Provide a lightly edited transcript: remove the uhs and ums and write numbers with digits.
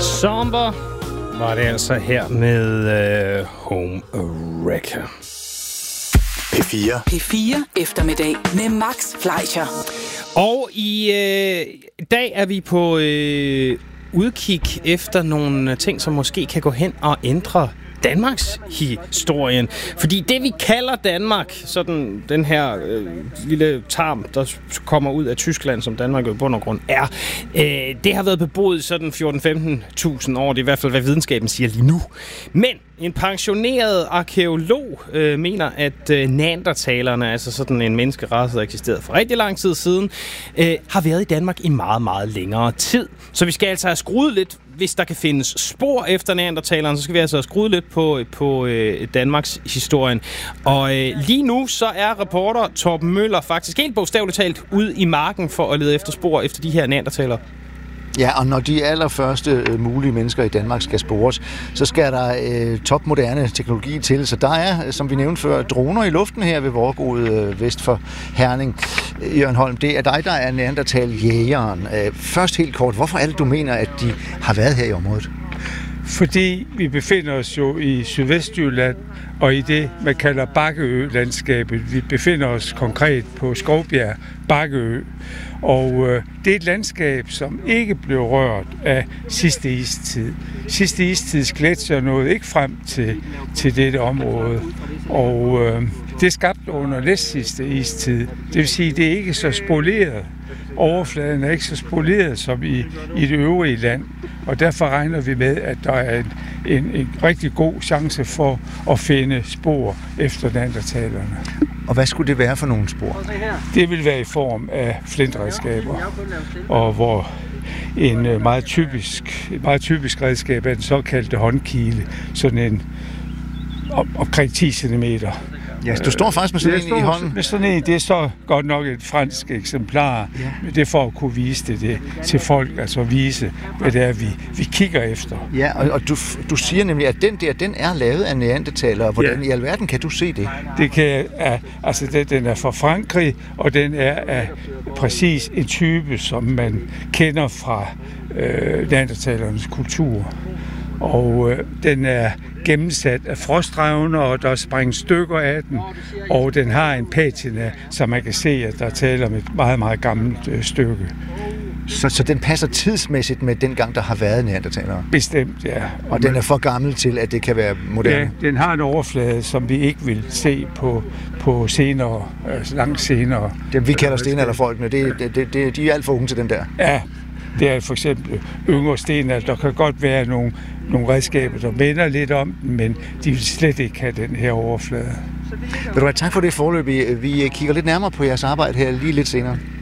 Somber var det altså her med Home Wrecker. P4 eftermiddag med Max Fleischer. Og i dag er vi på udkig efter nogle ting, som måske kan gå hen og ændre Danmarks historien. Fordi det, vi kalder Danmark, sådan den her lille tarm, der kommer ud af Tyskland, som Danmark jo i bund og grund er, det har været beboet sådan 14-15.000 år. Det er i hvert fald, hvad videnskaben siger lige nu. Men en pensioneret arkeolog mener, at neandertalerne, altså sådan en menneskerace, der eksisterede for rigtig lang tid siden, har været i Danmark i meget, meget længere tid. Så vi skal altså have skruet lidt, hvis der kan findes spor efter neandertalerne, så skal vi altså have skruet lidt på Danmarks historien. Og lige nu så er reporter Torben Møller faktisk helt bogstaveligt talt ude i marken for at lede efter spor efter de her neandertalere. Ja, og når de allerførste mulige mennesker i Danmark skal spores, så skal der topmoderne teknologi til. Så der er, som vi nævnte før, droner i luften her ved Vorgod vest for Herning. Jørgen Holm, det er dig, der er neandertal-jægeren. Først helt kort, hvorfor er det, du mener, at de har været her i området? Fordi vi befinder os jo i Sydvestjylland, og i det, man kalder Bakkeø-landskabet. Vi befinder os konkret på Skovbjerg Bakkeø. Og det er et landskab, som ikke blev rørt af sidste istid. Sidste istids gletsjer nåede ikke frem til dette område. Og det er skabt under næstsidste istid. Det vil sige, at det er ikke så spoleret. Overfladen er ikke så spoleret som i det øvrige land. Og derfor regner vi med, at der er en rigtig god chance for at finde spor efter neandertalerne. Og hvad skulle det være for nogle spor? Det vil være i form af flintredskaber, og hvor et meget typisk redskab er den såkaldte håndkile, sådan en omkring 10 cm. Ja, du står faktisk med sådan en i hånden. Med sådan en, det er så godt nok et fransk eksemplar, ja. Men det er for at kunne vise det til folk, altså vise, hvad det er, vi kigger efter. Ja, og du siger nemlig, at den er lavet af neandertalere. Hvordan i alverden kan du se det? Den er fra Frankrig, og den er af præcis en type, som man kender fra neandertalernes kultur. Og den er gennemsat af frostrævner, og der sprænges stykker af den, og den har en patina, så man kan se, at der taler om et meget, meget gammelt stykke. Så den passer tidsmæssigt med den gang, der har været neandertalere? Bestemt, ja. Og den er for gammel til, at det kan være moderne? Ja, den har en overflade, som vi ikke vil se på senere, langt senere. Dem vi kalder stenalderfolkene, de er alt for unge til den der? Ja. Det er for eksempel yngre stenalder. Der kan godt være nogle redskaber, der minder lidt om den, men de vil slet ikke have den her overflade. Vil du have tak for det forløb. Vi kigger lidt nærmere på jeres arbejde her lige lidt senere.